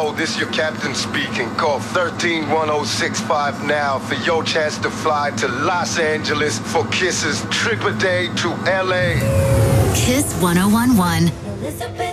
Yo, this your captain speaking. Call 131065 now for your chance to fly to Los Angeles for Kiss's trip a day to LA. Kiss 1011.